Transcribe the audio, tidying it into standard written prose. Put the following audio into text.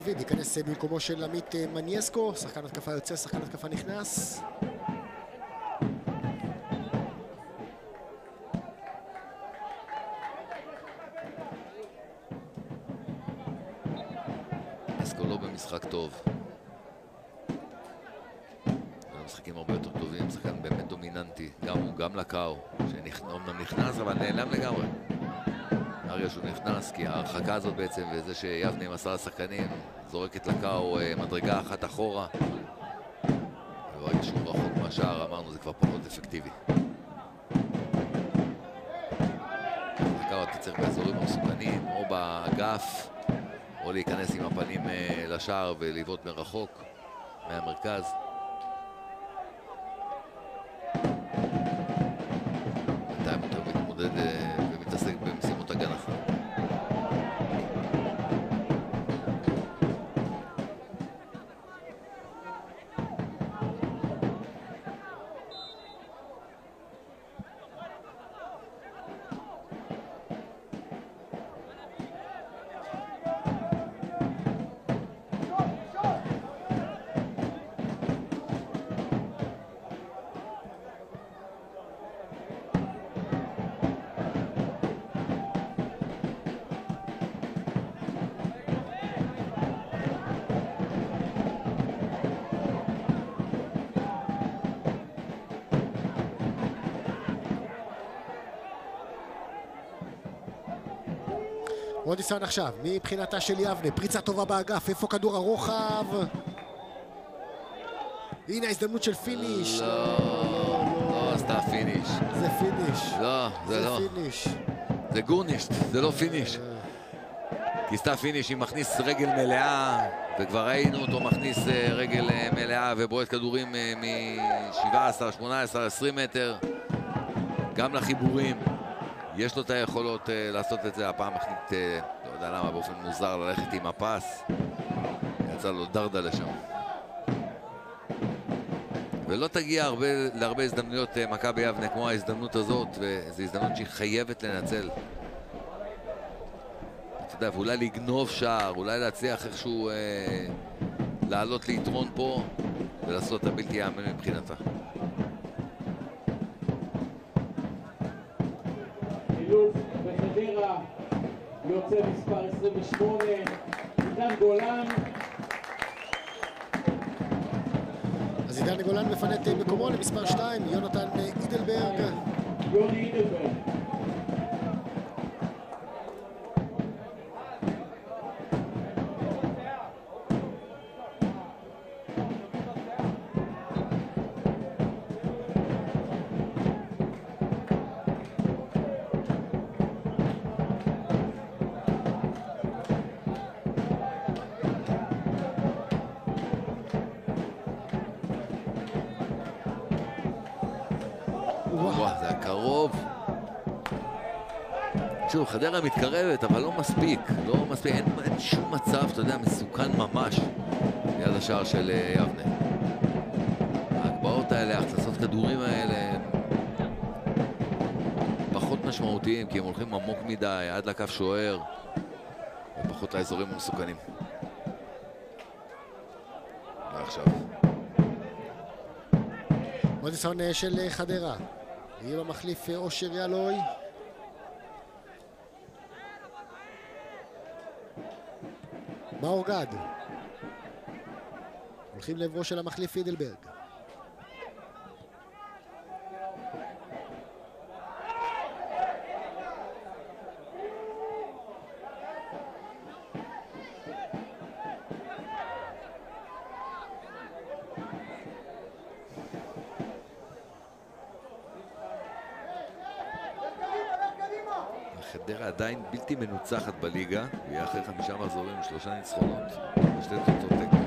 ייכנס במקומו של עמית מניאסקו, שחקן התקפה יוצא, שחקן התקפה נכנס. מניאסקו לא במשחק טוב. משחקים הרבה יותר טובים, שחקן באמת דומיננטי, גם הוא, גם לקאו, שאומנם נכנס אבל נעלם לגמרי. הרגע שהוא נכנס, כי ההרחקה הזאת בעצם, וזה שיבנה עם 10 שחקנים, זורקת לקאו מדרגה אחת אחורה. וברגע שהוא רחוק מהשאר, אמרנו, זה כבר פחות אפקטיבי. לקאו אתה צריך באזורים המסוכנים, או באגף, או להיכנס עם הפנים לשער ולבעוט מרחוק, מהמרכז. בינתיים אתה מתמודד ומתעסק במשימות הגנה. עוד ניסיון עכשיו, מבחינתה של יבנה, פריצה טובה באגף, איפה כדור הרוחב? הנה ההזדמנות של פיניש. לא עשתה פיניש. זה פיניש. לא, זה לא. זה פיניש. זה גורנישט, זה לא פיניש. כי סתם פיניש, היא מכניס רגל מלאה, וכבר ראינו אותו מכניס רגל מלאה ובועט כדורים מ-17, 18, 20 מטר. גם לחיבורים. יש לו את היכולות לעשות את זה. הפעם החליט, לא יודע למה, באופן מוזר ללכת עם הפס. יצא לו דרדה לשם. ולא תגיע להרבה הזדמנויות מכבי יבנה כמו ההזדמנות הזאת, וזו הזדמנות שהיא חייבת לנצל. אתה יודע, ואולי לגנוב שער, אולי להצליח איכשהו לעלות ליתרון פה ולעשות את הבלתי יאמן מבחינתה. חילוף בחדרה, יוצא מספר 28, עידן גולן. אז עידן גולן מפנה את מקומו למספר 2, יונתן אידלברג. יוני אידלברג. וואו, זה הקרוב. שוב, חדרה מתקרבת, אבל לא מספיק. לא מספיק, אין שום מצב, אתה יודע, מסוכן ממש ליד השער של יבנה. ההגבהות האלה, ההכנסות כדורים האלה, פחות משמעותיים, כי הם הולכים עמוק מדי, עד לקו שוער, ופחות לאזורים המסוכנים. ועכשיו. עוד ניסיון של חדרה. יהיה במחליף אושר ילוי. מאור גד. הולכים לעברו של המחליף אידלברג. חדרה עדיין בלתי מנוצחת בליגה, והיא אחרי 5 מחזורים, 3 ניצחונות ו2 תוצאות תיקו.